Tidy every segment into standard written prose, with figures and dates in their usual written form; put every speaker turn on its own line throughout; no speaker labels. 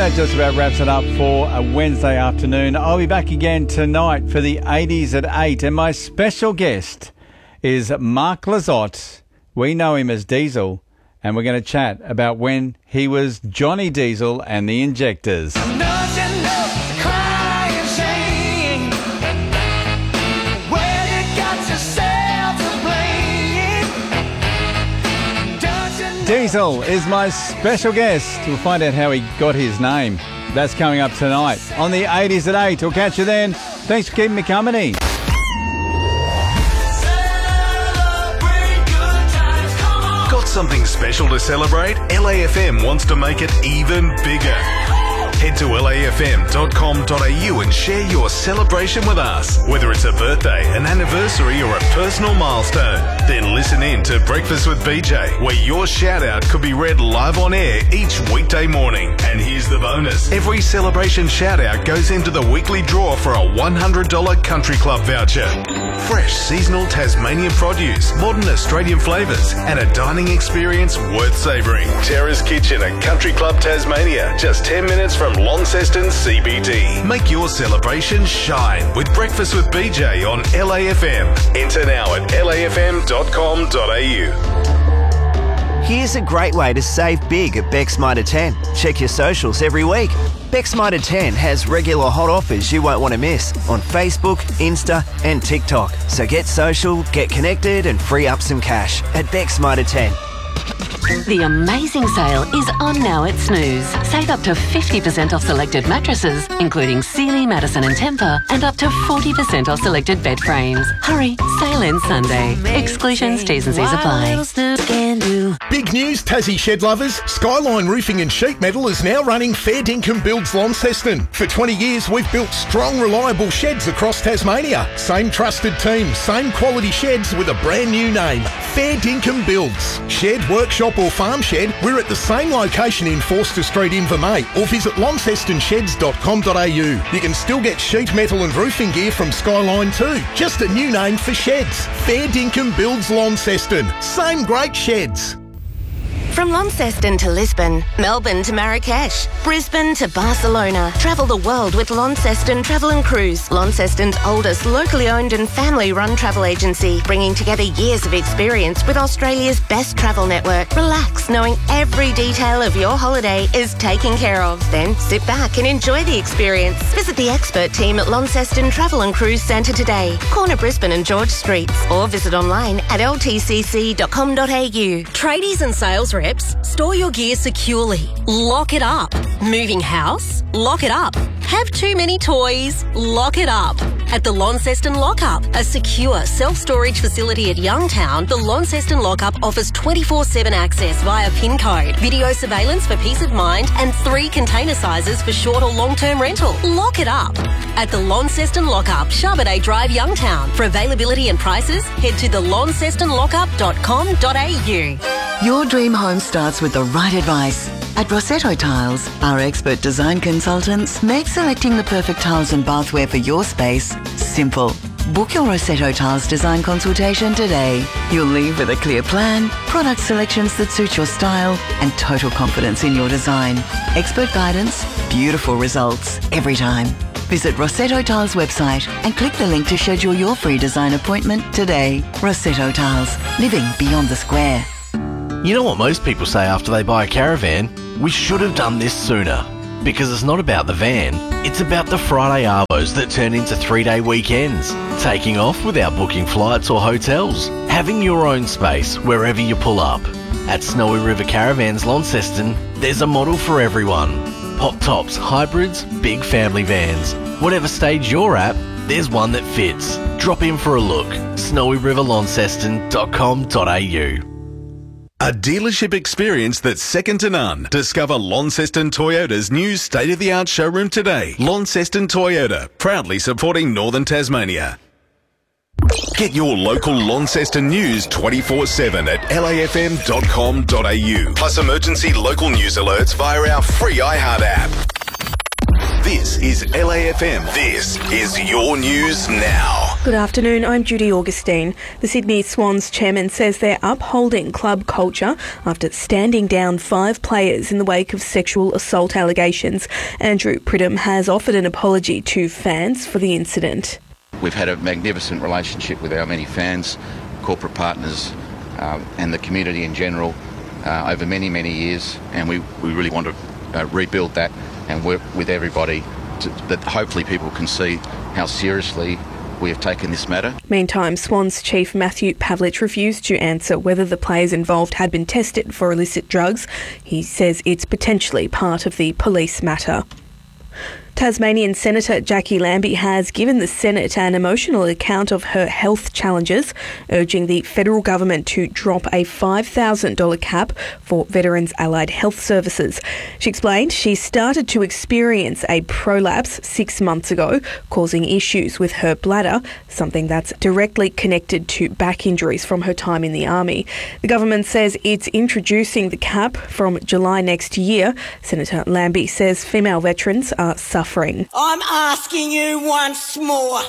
that just about wraps it up for a Wednesday afternoon. I'll be back again tonight for the 80s at 8, and my special guest is Mark Lizotte. We know him as Diesel, and we're going to chat about when he was Johnny Diesel and the Injectors. Diesel is my special guest. We'll find out how he got his name. That's coming up tonight on the 80s at 8. We'll catch you then. Thanks for keeping me company.
Got something special to celebrate? LAFM wants to make it even bigger. Head to lafm.com.au and share your celebration with us. Whether it's a birthday, an anniversary or a personal milestone, then listen in to Breakfast with BJ, where your shout out could be read live on air each weekday morning. And here's the bonus. Every celebration shout out goes into the weekly draw for a $100 Country Club voucher. Fresh seasonal Tasmanian produce, modern Australian flavours and a dining experience worth savouring. Terra's Kitchen at Country Club Tasmania, just 10 minutes from Launceston CBD. Make your celebration shine with Breakfast with BJ on LAFM. Enter now at lafm.com.au.
Here's a great way to save big at Beck's Mitre 10. Check your socials every week. Beck's Mitre 10 has regular hot offers you won't want to miss on Facebook, Insta and TikTok. So get social, get connected and free up some cash at Beck's Mitre 10.
The amazing sale is on now at Snooze. Save up to 50% off selected mattresses, including Sealy, Madison and Tempur, and up to 40% off selected bed frames. Hurry, sale ends Sunday. Exclusions, T's and C's apply.
Big news, Tassie shed lovers. Skyline Roofing and Sheet Metal is now running Fair Dinkum Builds Launceston. For 20 years, we've built strong, reliable sheds across Tasmania. Same trusted team, same quality sheds with a brand new name. Fair Dinkum Builds. Shed, workshop or farm shed, we're at the same location in Forster Street, Invermay, or visit launcestonsheds.com.au. You can still get sheet metal and roofing gear from Skyline too. Just a new name for sheds. Fair Dinkum Builds Launceston. Same great sheds.
From Launceston to Lisbon, Melbourne to Marrakesh, Brisbane to Barcelona. Travel the world with Launceston Travel and Cruise, Launceston's oldest locally owned and family-run travel agency, bringing together years of experience with Australia's best travel network. Relax, knowing every detail of your holiday is taken care of. Then sit back and enjoy the experience. Visit the expert team at Launceston Travel and Cruise Centre today, corner Brisbane and George Streets, or visit online at ltcc.com.au.
Tradies and sales reps, store your gear securely. Lock it up. Moving house? Lock it up. Have too many toys? Lock it up. At the Launceston Lockup, a secure self-storage facility at Youngtown, the Launceston Lockup offers 24/7 access via PIN code, video surveillance for peace of mind, and 3 container sizes for short or long-term rental. Lock it up. At the Launceston Lockup, Charbonnet Drive, Youngtown. For availability and prices, head to thelauncestonlockup.com.au.
Your dream home starts with the right advice. At Rossetto Tiles, our expert design consultants make selecting the perfect tiles and bathware for your space simple. Book your Rossetto Tiles design consultation today. You'll leave with a clear plan, product selections that suit your style, and total confidence in your design. Expert guidance, beautiful results every time. Visit Rossetto Tiles website and click the link to schedule your free design appointment today. Rossetto Tiles, living beyond the square.
You know what most people say after they buy a caravan? We should have done this sooner. Because it's not about the van, it's about the Friday arvos that turn into 3-day weekends. Taking off without booking flights or hotels. Having your own space wherever you pull up. At Snowy River Caravans Launceston, there's a model for everyone. Pop tops, hybrids, big family vans. Whatever stage you're at, there's one that fits. Drop in for a look. snowyriverlaunceston.com.au.
A dealership experience that's second to none. Discover Launceston Toyota's new state-of-the-art showroom today. Launceston Toyota, proudly supporting Northern Tasmania. Get your local Launceston news 24/7 at lafm.com.au. Plus emergency local news alerts via our free iHeart app. This is LAFM. This is your news now.
Good afternoon, I'm Judy Augustine. The Sydney Swans chairman says they're upholding club culture after standing down 5 players in the wake of sexual assault allegations. Andrew Pridham has offered an apology to fans for the incident.
We've had a magnificent relationship with our many fans, corporate partners and the community in general over many, many years, and we really want to rebuild that and work with everybody that hopefully people can see how seriously we have taken this matter.
Meantime, Swans chief Matthew Pavlich refused to answer whether the players involved had been tested for illicit drugs. He says it's potentially part of the police matter. Tasmanian Senator Jackie Lambie has given the Senate an emotional account of her health challenges, urging the federal government to drop a $5,000 cap for Veterans Allied Health Services. She explained she started to experience a prolapse 6 months ago, causing issues with her bladder, something that's directly connected to back injuries from her time in the Army. The government says it's introducing the cap from July next year. Senator Lambie says female veterans are suffering.
I'm asking you once more.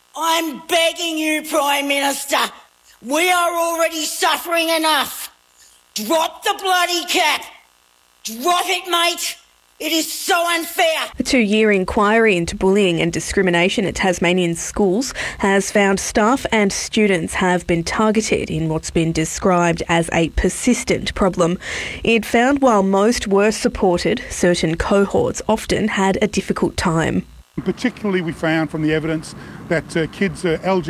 I'm begging you, Prime Minister. We are already suffering enough. Drop the bloody cap. Drop it, mate. It is so unfair.
A 2-year inquiry into bullying and discrimination at Tasmanian schools has found staff and students have been targeted in what's been described as a persistent problem. It found while most were supported, certain cohorts often had a difficult time.
Particularly we found from the evidence that kids,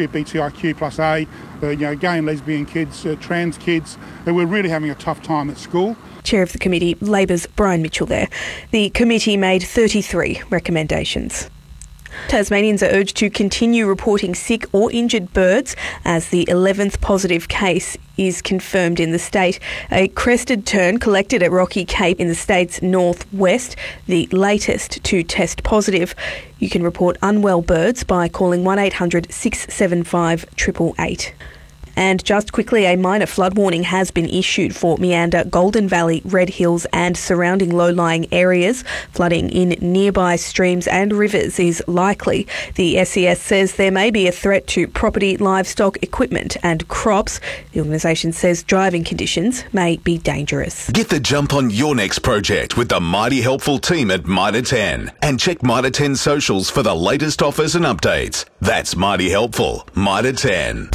LGBTIQ plus A, gay and lesbian kids, trans kids, they were really having a tough time at school.
Chair of the committee, Labor's Brian Mitchell there. The committee made 33 recommendations. Tasmanians are urged to continue reporting sick or injured birds as the 11th positive case is confirmed in the state. A crested tern collected at Rocky Cape in the state's northwest, the latest to test positive. You can report unwell birds by calling 1800 675 888. And just quickly, a minor flood warning has been issued for Meander, Golden Valley, Red Hills and surrounding low-lying areas. Flooding in nearby streams and rivers is likely. The SES says there may be a threat to property, livestock, equipment and crops. The organisation says driving conditions may be dangerous.
Get the jump on your next project with the mighty helpful team at Mitre 10. And check Mitre 10 socials for the latest offers and updates. That's mighty helpful. Mitre 10.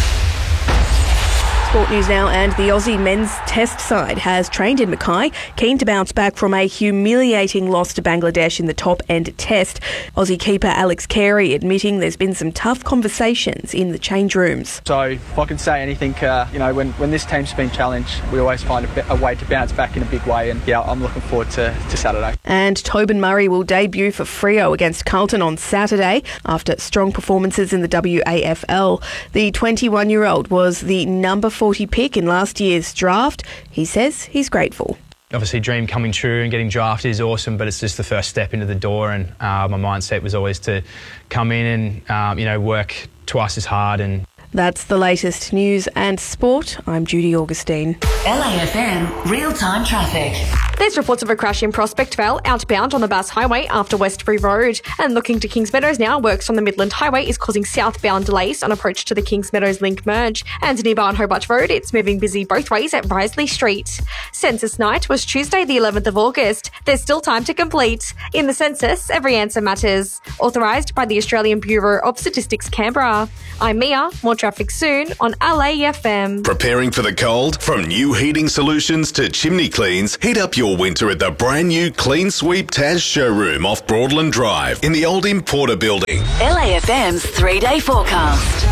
Sport news now, and the Aussie men's test side has trained in Mackay, keen to bounce back from a humiliating loss to Bangladesh in the top-end test. Aussie keeper Alex Carey admitting there's been some tough conversations in the change rooms.
So if I can say anything, when this team's been challenged, we always find a way to bounce back in a big way, and I'm looking forward to Saturday.
And Tobin Murray will debut for Freo against Carlton on Saturday after strong performances in the WAFL. The 21-year-old was the number 40 pick in last year's draft. He says he's grateful.
Obviously, dream coming true and getting drafted is awesome, but it's just the first step into the door, and my mindset was always to come in and work twice as hard. And
that's the latest news and sport. I'm Judy Augustine.
LAFM real-time traffic.
There's reports of a crash in Prospect Vale outbound on the Bass Highway after Westbury Road. And looking to Kings Meadows now, works on the Midland Highway is causing southbound delays on approach to the Kings Meadows Link merge. And nearby on Hobart Road, it's moving busy both ways at Risley Street. Census night was Tuesday the 11th of August. There's still time to complete. In the census, every answer matters. Authorised by the Australian Bureau of Statistics, Canberra. I'm Mia. More traffic soon on LAFM.
Preparing for the cold? From new heating solutions to chimney cleans, heat up your winter at the brand new Clean Sweep Taz showroom off Broadland Drive in the old Importer building.
LAFM's 3-day forecast.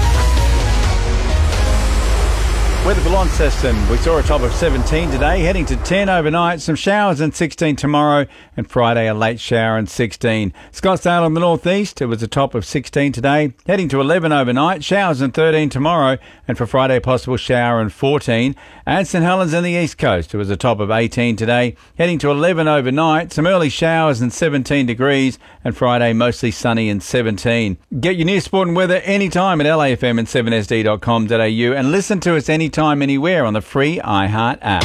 Weather for Launceston. We saw a top of 17 today, heading to 10 overnight, some showers and 16 tomorrow, and Friday a late shower and 16. Scottsdale in the northeast, it was a top of 16 today, heading to 11 overnight, showers and 13 tomorrow, and for Friday possible shower and 14. And St Helens in the east coast, it was a top of 18 today, heading to 11 overnight, some early showers and 17 degrees, and Friday mostly sunny and 17. Get your news, sport and weather anytime at LAFM and 7sd.com.au, and listen to us anytime, anywhere on the free iHeart app.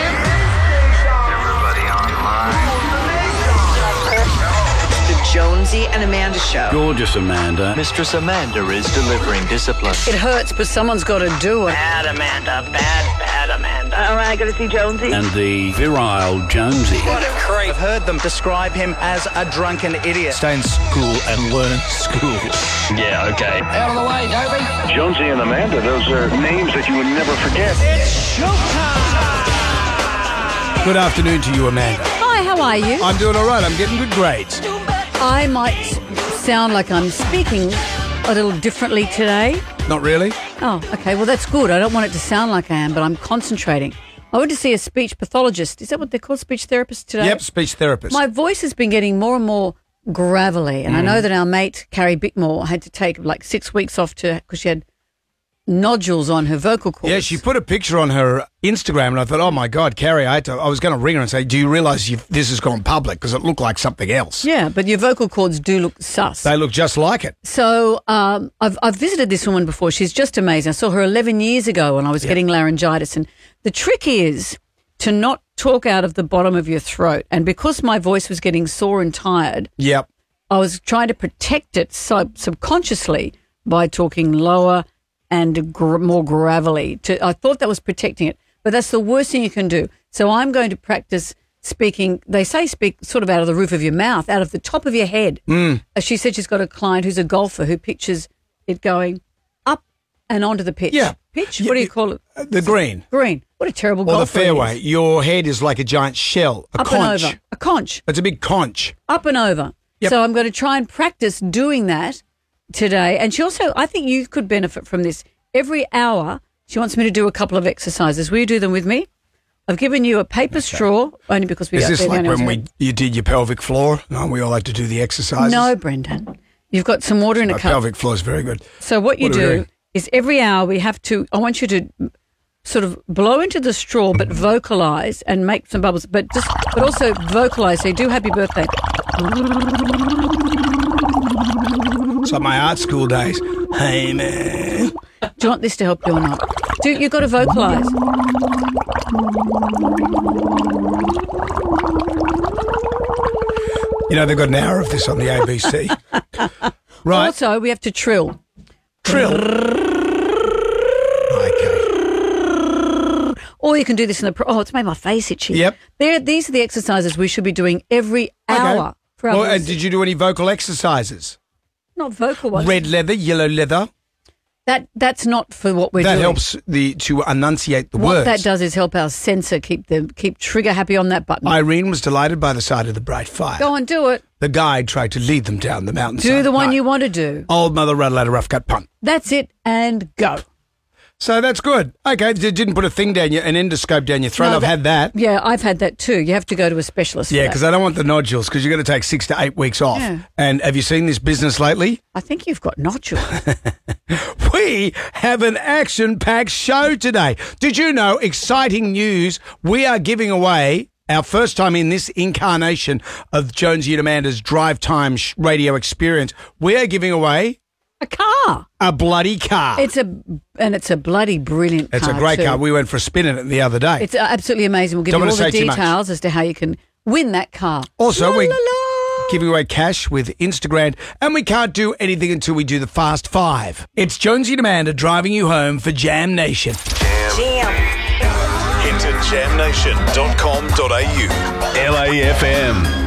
The Jones Jonesy and Amanda show.
Gorgeous Amanda.
Mistress Amanda is delivering discipline.
It hurts, but someone's got to do it.
Bad Amanda. Bad Amanda. All right, got to see Jonesy.
And the virile Jonesy.
What a creep.
I've heard them describe him as a drunken idiot.
Stay in school and learn school.
Yeah, okay.
Out of the way, Toby.
Jonesy and Amanda, those are names that you would never forget.
It's showtime.
Good afternoon to you, Amanda.
Hi, how are you?
I'm doing all right. I'm getting good grades.
I might sound like I'm speaking a little differently today.
Not really.
Oh, okay. Well, that's good. I don't want it to sound like I am, but I'm concentrating. I went to see a speech pathologist. Is that what they're called, speech therapists today?
Yep, speech therapist.
My voice has been getting more and more gravelly, and I know that our mate, Carrie Bickmore, had to take like 6 weeks off because she had nodules on her vocal cords.
Yeah, she put a picture on her Instagram, and I thought, oh my God, Carrie, I was going to ring her and say, do you realise this has gone public? Because it looked like something else.
Yeah, but your vocal cords do look sus.
They look just like it.
So I've visited this woman before. She's just amazing. I saw her 11 years ago when I was getting laryngitis, and the trick is to not talk out of the bottom of your throat. And because my voice was getting sore and tired,
yep,
I was trying to protect it subconsciously by talking lower and more gravelly. I thought that was protecting it, but that's the worst thing you can do. So I'm going to practice speaking. They say speak sort of out of the roof of your mouth, out of the top of your head. She said she's got a client who's a golfer who pictures it going up and onto the pitch.
Yeah.
Pitch? What do you call it?
The green.
Green. What a terrible
golfer. Or the fairway. Your head is like a giant shell, a
up
conch.
And over. A conch.
It's a big conch.
Up and over.
Yep.
So I'm going to try and practice doing that today. And she also, I think you could benefit from this. Every hour, she wants me to do a couple of exercises. Will you do them with me? I've given you a paper straw, only because we...
Is this like when you did your pelvic floor? No, we all had to do the exercises?
No, Brendan. You've got some water in a cup.
My pelvic floor is very good.
So what you do is every hour we have to... I want you to sort of blow into the straw but vocalise and make some bubbles, but also vocalise. Say, do happy birthday.
It's like my art school days. Hey, man.
Do you want this to help you or not? You've got to vocalise.
You know, they've got an hour of this on the ABC. Right.
Also, we have to trill.
Trill. Okay.
Or you can do this in the... it's made my face itchy.
Yep.
These are the exercises we should be doing every hour. For our
and did you do any vocal exercises?
Not vocal ones.
Red leather, yellow leather.
That's not for what we're doing.
That helps to enunciate the words.
What that does is help our sensor keep trigger happy on that button.
Irene was delighted by the sight of the bright fire.
Go on, do it.
The guide tried to lead them down the mountainside.
Do the one you want to do.
Old Mother Rattle had a rough cut punt.
That's it, and go.
So that's good. Okay, didn't put a thing down an endoscope down your throat. No, I've had that.
Yeah, I've had that too. You have to go to a specialist.
Yeah, because I don't want the nodules because you've got to take 6 to 8 weeks off.
Yeah.
And have you seen this business lately?
I think you've got nodules.
We have an action-packed show today. Did you know, exciting news, we are giving away our first time in this incarnation of Jonesy and Amanda's Drive Time radio experience. We are giving away...
a car.
A bloody car.
It's a bloody brilliant car.
It's a great car. We went for a spin in it the other day.
It's absolutely amazing. We'll give you all the details as to how you can win that car.
Also, we're giving away cash with Instagram, and we can't do anything until we do the Fast Five. It's Jonesy and Amanda driving you home for Jam Nation.
Jam. Head to jamnation.com.au. LAFM.